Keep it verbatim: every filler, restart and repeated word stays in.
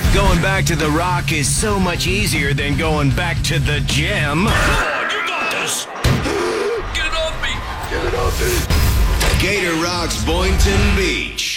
Going back to the Rock is so much easier than going back to the gym. Come on, you got this. Get it off me. Get it off me. Gator Rocks Boynton Beach.